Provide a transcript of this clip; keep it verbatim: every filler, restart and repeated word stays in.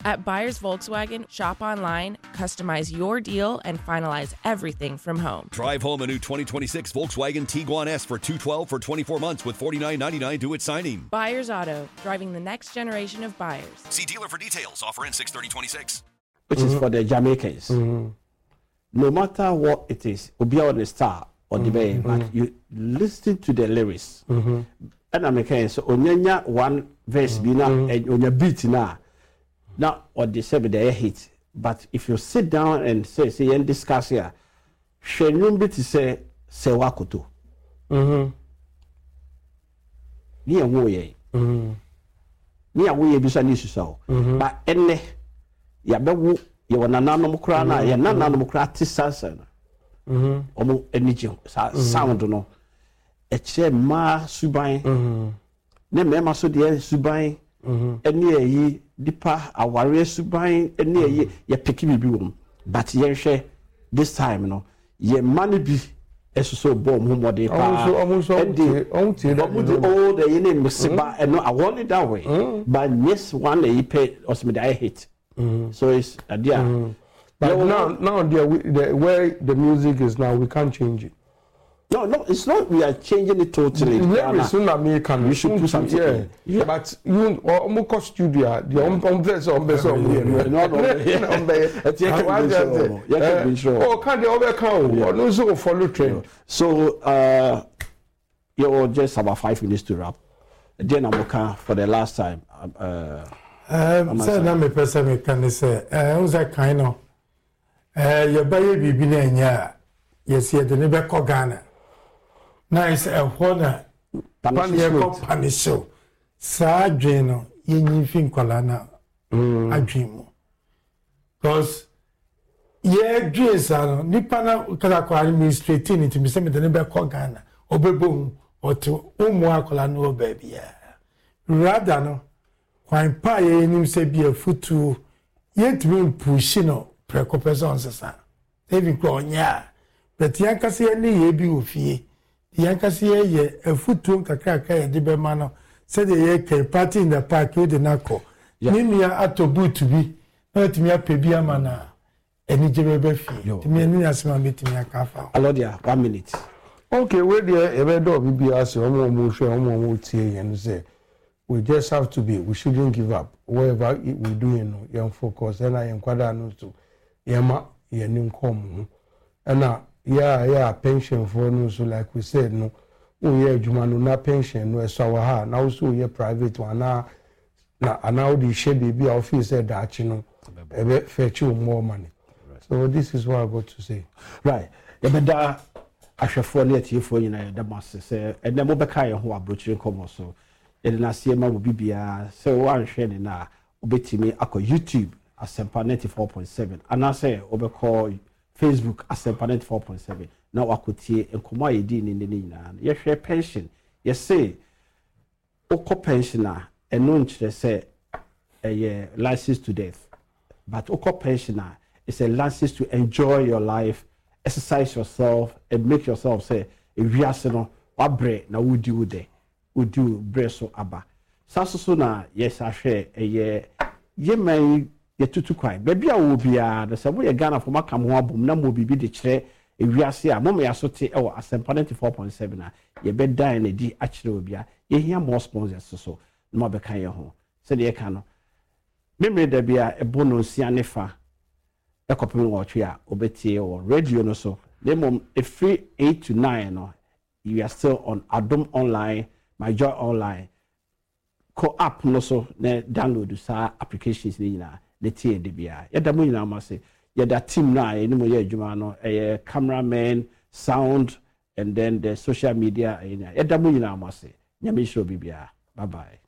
At Buyers Volkswagen, shop online, customize your deal, and finalize everything from home. Drive home a new twenty twenty-six Volkswagen Tiguan S for two hundred twelve dollars for twenty-four months with forty-nine ninety-nine due at signing. Buyers Auto, driving the next generation of buyers. See dealer for details. Offer in six thirty twenty-six. Which mm-hmm. is for the Jamaicans. Mm-hmm. No matter what it is, will be on the star or the bay, mm-hmm. but you listen to the lyrics. Mm-hmm. And I'm saying, so onyanya one verse mm-hmm. bina and onya beat na. Now, or the seven day hit. But if you sit down and say, say, and discuss here, she number to say, say wakuto. Mm-hmm. Ni a woye. Mm-hmm. Ni a woye bisa ni so. But enne, ya bewu, ya wana no mukra na, ya nana no mukra ti sansa na. Mm-hmm. Omo eniji, sound no. Eche ma subai. Mm-hmm. Ne me ma so de subai. Mm-hmm. Eni yi dipa aware suban eni yi ye peki bibi wom but ye hwe this time no ye mani bi esuso bom ho mode pa almost almost on ti that all the ye name siba and no I want it that way mm. but yes one ye pay osme I hit mm. so it's uh, yeah mm. but no, now now the, the where the music is now we can't change it. No, no, it's not. We are changing it totally. Very soon, American. We should do something. Yeah, yeah. But you, or more studio. The on on best on best on here. No, no, no. Oh, can't they overcome? Or no, so follow trend. So, uh, you just about five minutes to wrap. Then I'm looking for the last time. Uh, um, so now me person me can say, uh, who's that kind of? Uh, your baby be there. Yes, you the never call Ghana. Nice a corner. Punish show. Sa Jeno, you think Colana, I dream. Because, yeah, dreams are Nipana Kalako administrating it to be sent to the never call Ghana, or Beboom, or to Umwa Colano, baby. Rather, no, when Pie him say be a foot to yet being pushing no precompensons. Having grown, yeah. But Yankasi any ye be with ye. Yankasi ye a foot to Kakaka, the Bemano, said the ye party in the park with the Nako. Nimia ato boot to be, not me a pebia mana, any jebbe fee. To me, any as my meeting a cafa. Alodia, one minute. Okay, where the ever dog be as your mom show home and say, we just have to be, we shouldn't give up. Whatever we do, you know, young focus, and I am quite honest to Yama, your name come. And now, yeah, yeah, pension for no, so like we said, no, oh, yeah, Jumano, na pension, no, so ha, now so yeah, private one, now, now the share baby office said that, you know, a bit fetch you more money. So this is what I got to say. Right. Yeah, but that, I shall for near to you for you know, the master say, and then Mobakaya who are broaching come so, and then I see a man will be a so one sharing now, obey me, I call YouTube as Semper ninety-four point seven, and I say, overcall. Facebook Asempa ninety-four point seven. Now I could see and come in the Nina. Yes, share pension. Yes, say, Oko pensioner, and non say a license to death. But Oko pensioner is a license to enjoy your life, exercise yourself, and make yourself say, if you are saying, what bread now would you do? Would you bread so abba? Sasuna, yes, I share a year. Ye may. Ye tutu kwai baby a wo bia the sabo ye Ghana for makam ho abom na mo bibi de kire ewiase a mo me asote e wo Asempa ninety-four point seven a ye be dan na di a kire obia ye hia more sponsors so na mo be kan ye ho se de ye kan no memre da bia e bono sia nefa e kopem wo twe a obetie wo radio no so dem mom e free eight to nine no you are still on Adom Online, My Joy Online ko app no so na download sa applications ni na the T D B I. Yada mo nyina ma se yada team na eni mo ye adwuma no eh cameraman, sound and then the social media eni. Yada mo nyina ma se. Nyame show bibia. Bye bye.